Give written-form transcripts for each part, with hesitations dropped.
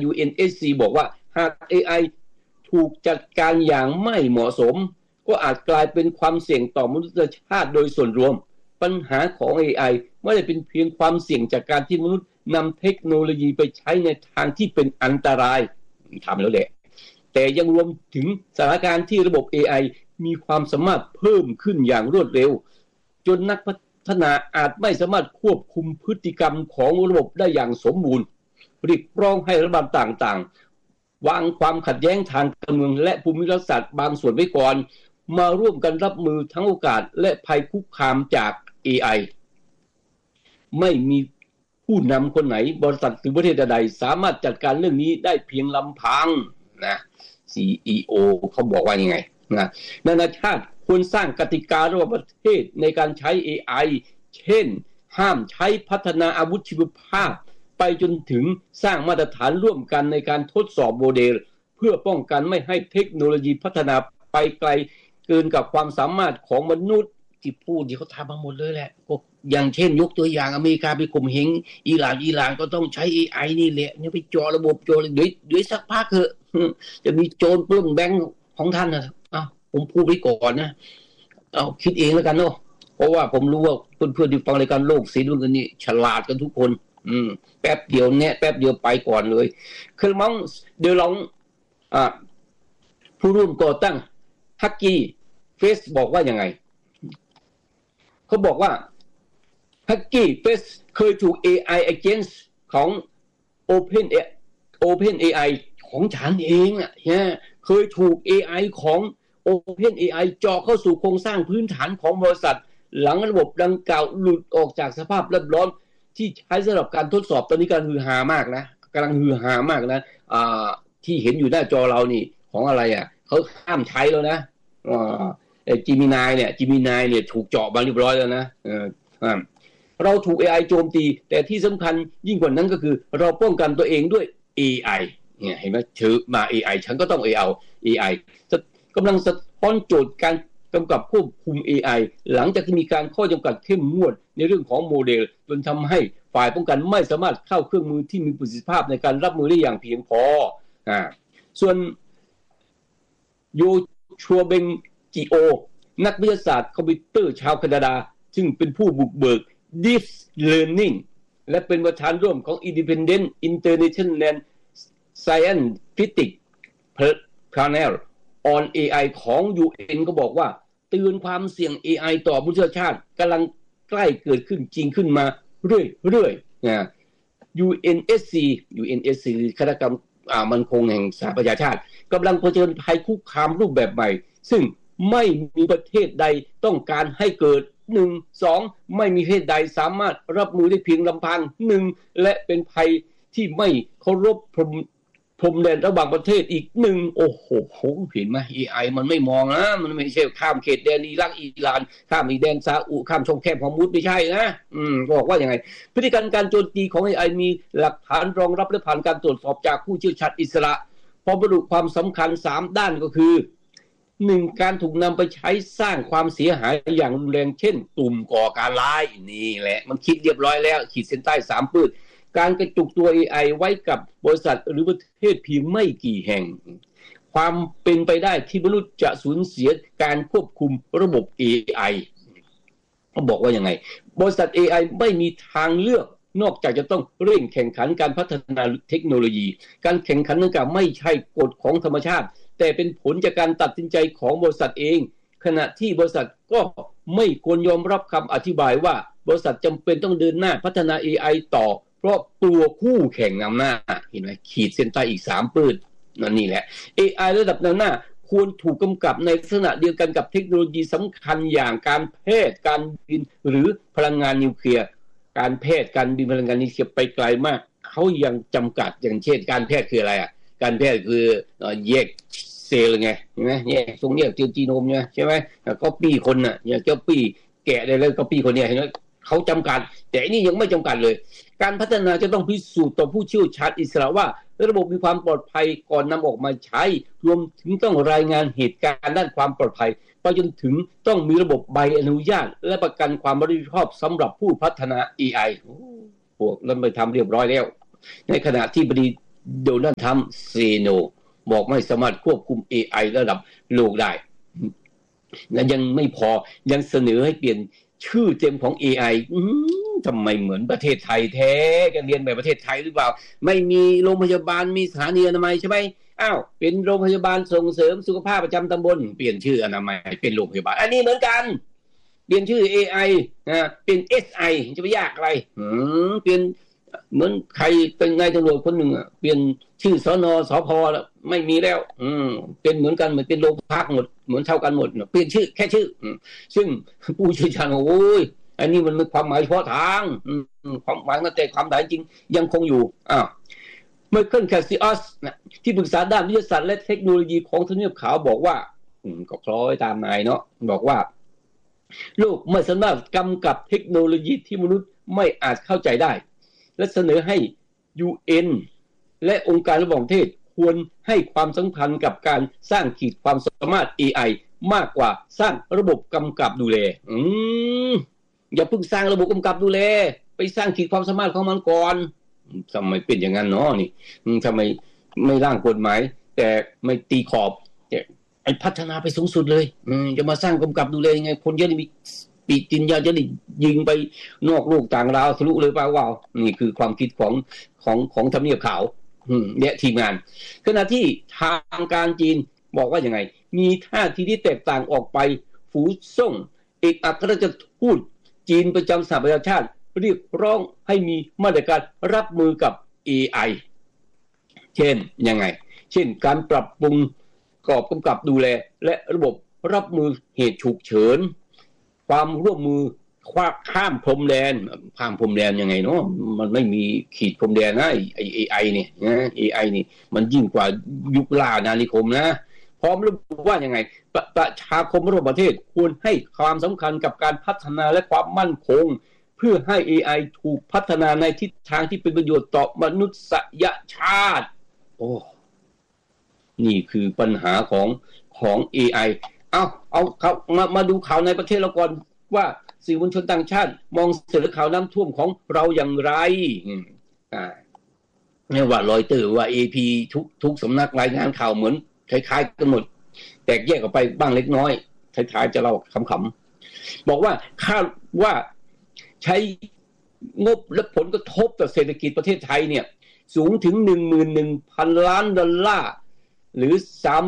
UNSC บอกว่าหาก AI ถูกจัดการอย่างไม่เหมาะสมก็อาจกลายเป็นความเสี่ยงต่อมนุษยชาติโดยส่วนรวมปัญหาของ AI ไม่ได้เป็นเพียงความเสี่ยงจากการที่มนุษย์นำเทคโนโลยีไปใช้ในทางที่เป็นอันตรายทำแล้วแหละแต่ยังรวมถึงสถานการณ์ที่ระบบ AI มีความสามารถเพิ่มขึ้นอย่างรวดเร็วจนนักพัฒนาอาจไม่สามารถควบคุมพฤติกรรมของระบบได้อย่างสมบูรณ์เรียกร้องให้รัฐบาลต่างๆวางความขัดแย้งทางการเมืองและภูมิรัฐศาสตร์บางส่วนไว้ก่อนมาร่วมกันรับมือทั้งโอกาสและภัยคุกคามจาก AI ไม่มีผู้นำคนไหนบริษัทหรือประเทศใดสามารถจัดการเรื่องนี้ได้เพียงลำพังนะ CEO เขาบอกว่ายังไงนะนานาชาติควรสร้างกติการะหว่างประเทศในการใช้ AI เช่นห้ามใช้พัฒนาอาวุธชีวภาพไปจนถึงสร้างมาตรฐานร่วมกันในการทดสอบโมเดลเพื่อป้องกันไม่ให้เทคโนโลยีพัฒนาไปไกลเกินกับความสามารถของมนุษย์ที่พูดที่เขาทำมาหมดเลยแหละก็อย่างเช่นยกตัวอย่างอเมริกาไปข่มเหงอิหร่านก็ต้องใช้ AI นี่แหละเนี่ยไปจ่อระบบโจรเดี๋ยวสักพักเถอะจะมีโจรปล้นแบงค์ของท่านนะผมพูดไว้ก่อนนะเอาคิดเองแล้วกันเนาะเพราะว่าผมรู้ว่าเพื่อนๆที่ฟังรายการโลกสีดวงกันนี้ฉลาดกันทุกคนแป๊บเดียวเนี่ยแป๊บเดียวไปก่อนเลยคือมั้งเดี๋ยวลองผู้ร่วมก่อตั้งฮักกี้เฟสบอกว่ายังไงเขาบอกว่าฮักกี้เฟสเคยถูก AI against ของ OpenAI ของฉันเองอ่ะเคยถูก AI ของ OpenAI เจาะเข้าสู่โครงสร้างพื้นฐานของบริษัทหลังระบบดังกล่าวหลุดออกจากสภาพแวดล้อมที่ใช้สำหรับการทดสอบตอนนี้กำลังฮือฮามากนะกำลังฮือฮามากนะที่เห็นอยู่หน้าจอเรานี่ของอะไรอ่ะเขาห้ามใช้แล้วนะจิมินายเนี่ยถูกเจาะมาเรียบร้อยแล้วนะเราถูก AI โจมตีแต่ที่สำคัญยิ่งกว่านั้นก็คือเราป้องกันตัวเองด้วย AI เนี่ยเห็นไหมถือมา AI ฉันก็ต้อง AI กำลังสะท้อนโจทย์การกำกับควบคุม AI หลังจากที่มีการข้อจำกัดเข้มงวดในเรื่องของโมเดลจนทำให้ฝ่ายป้องกันไม่สามารถเข้าเครื่องมือที่มีประสิทธิภาพในการรับมือได้อย่างเพียงพอส่วนโยชัวเบงจิโอนักวิทยาศาสตร์คอมพิวเตอร์ชาวแคนาดาซึ่งเป็นผู้บุกเบิก Deep Learning และเป็นประธานร่วมของ Independent International Scientific Panel on AI ของ UN ก็บอกว่าเตือนความเสี่ยง AI ต่อมนุษยชาติกำลังใกล้เกิดขึ้นจริงขึ้นมาเรื่อยๆนะ UNSC คณะกรรมมั่นคงแห่งสหประชาชาติกำลังเผชิญภัยคุกคามรูปแบบใหม่ซึ่งไม่มีประเทศใดต้องการให้เกิด 1-2 ไม่มีประเทศใดสามารถรับมือได้เพียงลำพัง 1 และเป็นภัยที่ไม่เคารพพรมแดนระหว่างประเทศอีก 1โอ้โหเห็นไหม AI มันไม่มองนะมันไม่ใช่ข้ามเขตแดนอิรักอิหร่านข้ามอีแดนซาอุข้ามช่องแคบฮอร์มุซไม่ใช่นะบอกว่ายังไงพฤติกรรมการโจมตีของ AI มีหลักฐานรองรับและผ่านการตรวจสอบจากผู้เชี่ยวชาญอิสระพอบรรลุความสำคัญ3ด้านก็คือ1การถูกนำไปใช้สร้างความเสียหายอย่างรุนแรงเช่นกลุ่มก่อการร้ายนี่แหละมันคิดเรียบร้อยแล้วขีดเส้นใต้3ปื้ดการกระจุกตัว AI ไว้กับบริษัทหรือประเทศเพียงไม่กี่แห่งความเป็นไปได้ที่มนุษย์จะสูญเสียการควบคุมระบบ AI เขาบอกว่ายังไงบริษัท AI ไม่มีทางเลือกนอกจากจะต้องเร่งแข่งขันการพัฒนาเทคโนโลยีการแข่งขันดังกล่าวไม่ใช่กฎของธรรมชาติแต่เป็นผลจากการตัดสินใจของบริษัทเองขณะที่บริษัทก็ไม่ควรยอมรับคำอธิบายว่าบริษัทจำเป็นต้องเดินหน้าพัฒนา AI ต่อเพราะตัวคู่แข่งนำหน้าเห็นไหมขีดเส้นใต้อีก3ปื้ดนี่แหละ AI ระดับนำหน้าควรถูกกำกับในลักษณะเดียวกันกับเทคโนโลยีสำคัญอย่างการแพทย์การบินหรือพลังงานนิวเคลียร์การแพทย์การบินพลังงานนิวเคลียร์ไปไกลมากเขายังจำกัดอย่างเช่นการแพทย์คืออะไรการแพทย์คือแยกเซลล์ไงใช่ไหมแยกตรงแยกจีโนมไงใช่ไหมก็ปี้คนน่ะอย่างก็ปี้แกะได้เลยก็ปี้คนเนี้ยเห็นไหมเขาจำกัดแต่อันนี้ยังไม่จำกัดเลยการพัฒนาจะต้องพิสูจน์ต่อผู้เชี่ยวชาญอิสระว่าระบบมีความปลอดภัยก่อนนำออกมาใช้รวมถึงต้องรายงานเหตุการณ์ด้านความปลอดภัยไปจนถึงต้องมีระบบใบอนุญาตและประกันความรับผิดชอบสำหรับผู้พัฒนา AI พวกนั้นไปทำเรียบร้อยแล้วในขณะที่บดีโดนัลด์ทรัมป์เซโนบอกไม่สามารถควบคุม AI ระดับโลกได้และยังไม่พอยังเสนอให้เปลี่ยนชื่อเต็มของ AI ทำไมเหมือนประเทศไทยแท้กันเรียนแบบประเทศไทยหรือเปล่าไม่มีโรงพยาบาลมีสถานีอนามัยใช่ไหมอ้าวเป็นโรงพยาบาลส่งเสริมสุขภาพประจำตำบลเปลี่ยนชื่ออนามัยเป็นโรงพยาบาลอันนี้เหมือนกันเปลี่ยนชื่อ AI เป็น SI จะไปยากอะไรเปลี่ยนเหมือนใครเป็นนายตำรวจคนหนึ่งเปลี่ยนชื่อสนสพแล้วไม่มีแล้วเป็นเหมือนกันเหมือนเป็นโรงพักหมดเหมือนเท่ากันหมดเปลี่ยนชื่อแค่ชื่อซึ่งผู้เชี่ยวชาญโอ้ยอันนี้มันมีความหมายเฉพาะทางความหมายแต่ความหมายจริงยังคงอยู่ไมเคิลแคสซิอัสที่ปรึกษาด้านวิทยาศาสตร์และเทคโนโลยีของทำเนียบขาวบอกว่าก็คล้อยตามนายเนาะบอกว่าโลกไม่สามารถกำกับเทคโนโลยีที่มนุษย์ไม่อาจเข้าใจได้และเสนอให้ UN และองค์การระหว่างประเทศควรให้ความสำคัญกับการสร้างขีดความสามารถ AI มากกว่าสร้างระบบกำกับดูแลอย่าเพิ่งสร้างระบบกำกับดูแลไปสร้างขีดความสามารถของมันก่อนทำไมเป็นอย่างนั้นเนาะนี่ทำไมไม่ร่างกฎหมายแต่ไม่ตีขอบพัฒนาไปสูงสุดเลยจะมาสร้างกำกับดูแลยังไงคนเยอะนี่มีปีจินยาจะได้ยิงไปนอกโลกต่างดาวทะลุเลยเปล่าว้าวนี่คือความคิดของทำเนียบขาวเนี่ยทีมงานขณะที่ทางการจีนบอกว่ายังไงมีท่าทีที่แตกต่างออกไปฝูซ่งเอกอัครราชทูตจีนประจำสหประชาชาติเรียกร้องให้มีมาตรการรับมือกับ AI เช่นยังไงเช่นการปรับปรุงกรอบกำกับดูแลและระบบรับมือเหตุฉุกเฉินความร่วมมือข้ามพรมแดนยังไงเนาะมันไม่มีขีดพรมแดนนะไอ้ AI เนี่ยนะ AI นี่มันยิ่งกว่ายุคล่าอาณานิคมนะพร้อมระบุว่ายังไงประชาคมระหว่างประเทศควรให้ความสำคัญกับการพัฒนาและความมั่นคงเพื่อให้ AI ถูกพัฒนาในทิศทางที่เป็นประโยชน์ต่อมนุษยชาติโอ้นี่คือปัญหาของ AI เอามาดูข่าวในประเทศเราก่อนว่าสื่อมวลชนต่างชาติมองเสนอข่าวน้ำท่วมของเราอย่างไรไม่ว่ารอยเตอร์ว่า AP ทุกสำนักรายงานข่าวเหมือนคล้ายๆกันหมดแตกแยกออกไปบ้างเล็กน้อยท้ายๆจะเล่าขำๆบอกว่าคาดว่าใช้งบและผลกระทบต่อเศรษฐกิจประเทศไทยเนี่ยสูงถึง 11,000 ล้านดอลลาร์หรือ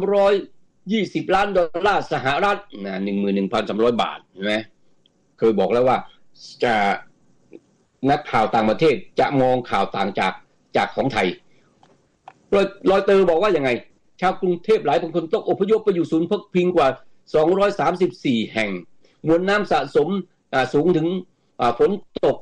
320 ล้านดอลลาร์สหรัฐนะ 11,300 บาทใช่ไหมเคยบอกแล้วว่าจะนักข่าวต่างประเทศจะมองข่าวต่างจากของไทยรอยเตอร์บอกว่ายังไงชาวกรุงเทพหลายคนต้องอพยพไปอยู่ศูนย์พักพิงกว่า234แห่งมวลน้ำสะสมสูงถึงฝนตก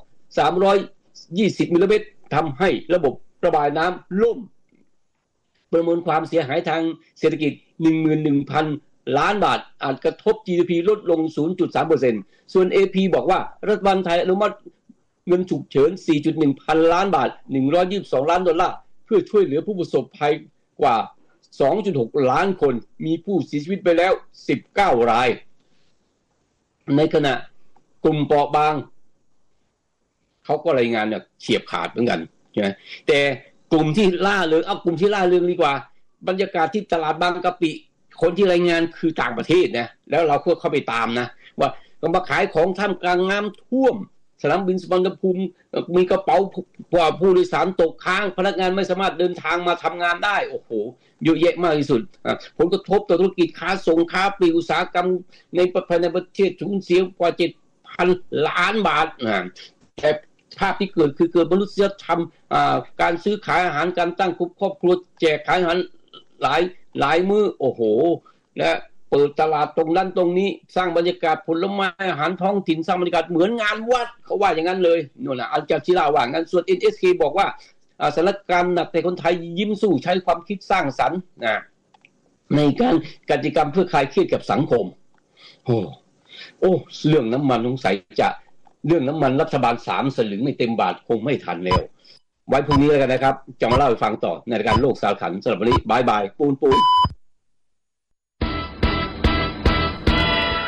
320มิลลิเมตรทำให้ระบบระบายน้ำล่มประเมินความเสียหายทางเศรษฐกิจ 11,000 ล้านบาทอาจกระทบ GDP ลดลง 0.3% ส่วน AP บอกว่ารัฐบาลไทยอนุมัติเงินฉุกเฉิน 4.1 พันล้านบาท122ล้านดอลลาร์เพื่อช่วยเหลือผู้ประสบภัยกว่า 2.6 ล้านคนมีผู้เสียชีวิตไปแล้ว19รายในขณะกลุ่มเปราะบางเขาก็รายงานเนี่ยเฉียบขาดเหมือนกันใช่ไหมแต่กลุ่มที่ล่าเริงกลุ่มที่ล่าเริงดีกว่าบรรยากาศที่ตลาดบางกะปิคนที่รายงานคือต่างประเทศนะแล้วเราก็เข้าไปตามนะว่าก็มาขายของท่ามกลางน้ำท่วมสนามบินสุวรรณภูมิมีกระเป๋าผู้โดยสารตกค้างพนักงานไม่สามารถเดินทางมาทำงานได้โอ้โหเยอะแยะมากที่สุดผลกระทบต่อธุรกิจค้าส่งค้าปลีกอุตสาหกรรมในประเทศสูญเสียกว่า 7,000 ล้านบาทแต่ภาพที่เกิดคือเกิดมนุษยธรรมการซื้อขายอาหารการตั้งกลุ่มครอบครัวแจกขายอาหารหลายมื้อโอ้โหและเปิดตลาดตรงนั้นตรงนี้สร้างบรรยากาศผลไม้อาหารท้องถิ่นสร้างบรรยากาศเหมือนงานวัดเขาว่าอย่างนั้นเลยนู่นน่ะอัลจาซีราว่างั้นส่วน NSK บอกว่าสถานการณ์หนักแต่คนไทยยิ้มสู้ใช้ความคิดสร้างสรรค์ในการกิจกรรมเพื่อคลายเครียดกับสังคมโอ้เรื่องน้ำมันสงสัยจะเรื่องน้ำมันรัฐบาล3 สลึงไม่เต็มบาทคงไม่ทันแล้วไว้พรุ่งนี้แล้วกันนะครับจะมาเล่าให้ฟังต่อในรายการโลกสารขันสำหรับวันนี้บายปูน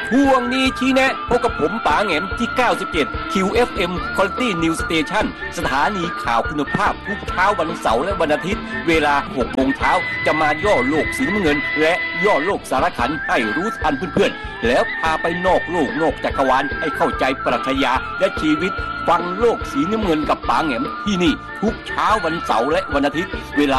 ช่วงนี้ชี้แนะพบกับผมป๋าแหงมที่ 97 QFM Quality News Station สถานีข่าวคุณภาพทุกเช้าวันเสาร์และวันอาทิตย์เวลา 6 โมงเช้าจะมาย่อโลกสีน้ำเงินและย่อโลกสารขันให้รู้ทันเพื่อนๆแล้วพาไปนอกโลกนอกจักรวาลให้เข้าใจปรัชญาและชีวิตฟังโลกสีน้ำเงินกับป๋าแหงมที่นี่ทุกเช้าวันเสาร์และวันอาทิตย์เวลา